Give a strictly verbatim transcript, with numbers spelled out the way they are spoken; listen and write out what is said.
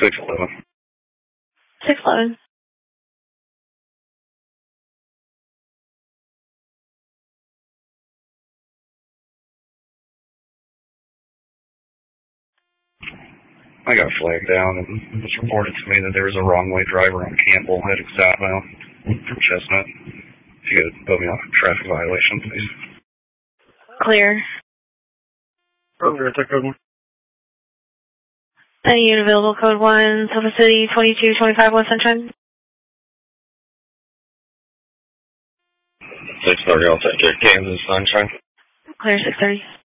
six eleven. six eleven. I got flagged down, and it was reported to me that there was a wrong-way driver on Campbell heading southbound from Chestnut. If you could put me on a traffic violation, please. Clear. Roger, take code one. Any unit available, code one, Silver City, twenty-two twenty-five West Sunshine. six thirty, I'll take it. Kansas Sunshine. Clear, six thirty.